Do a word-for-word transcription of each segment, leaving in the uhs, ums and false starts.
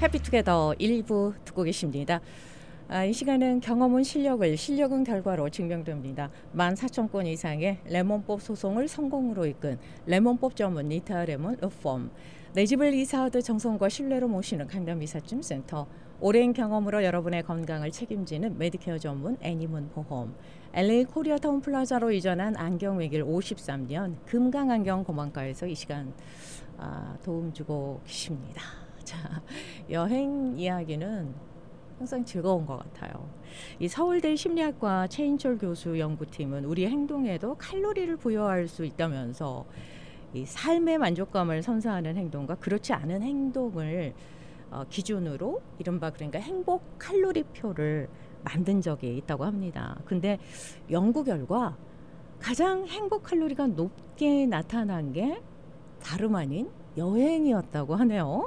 해피투게더 일 부 듣고 계십니다. 아, 이 시간은 경험은 실력을, 실력은 결과로 증명됩니다. 만 사천 건 이상의 레몬법 소송을 성공으로 이끈 레몬법 전문 니타 레몬 로펌, 내 집을 이사하듯 정성과 신뢰로 모시는 강남이삿짐 센터, 오랜 경험으로 여러분의 건강을 책임지는 메디케어 전문 애니문 보험, 엘에이 코리아타운 플라자로 이전한 안경 외길 오십삼 년 금강안경 고만가에서 이 시간 아, 도움 주고 계십니다. 자, 여행 이야기는 항상 즐거운 것 같아요. 이 서울대 심리학과 최인철 교수 연구팀은 우리 행동에도 칼로리를 부여할 수 있다면서 이 삶의 만족감을 선사하는 행동과 그렇지 않은 행동을 어, 기준으로 이른바 그러니까 행복 칼로리표를 만든 적이 있다고 합니다. 근데 연구 결과 가장 행복 칼로리가 높게 나타난 게 다름 아닌 여행이었다고 하네요.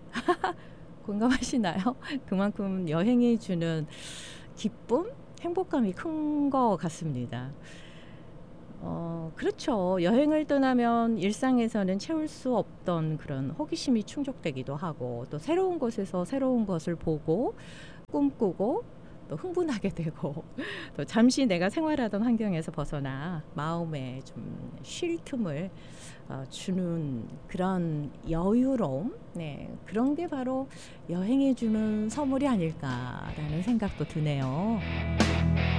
공감하시나요? 그만큼 여행이 주는 기쁨, 행복감이 큰 것 같습니다. 어, 그렇죠. 여행을 떠나면 일상에서는 채울 수 없던 그런 호기심이 충족되기도 하고, 또 새로운 곳에서 새로운 것을 보고 꿈꾸고 또 흥분하게 되고, 또 잠시 내가 생활하던 환경에서 벗어나 마음에 좀 쉴 틈을 어, 주는 그런 여유로움, 네, 그런 게 바로 여행이 주는 선물이 아닐까라는 생각도 드네요.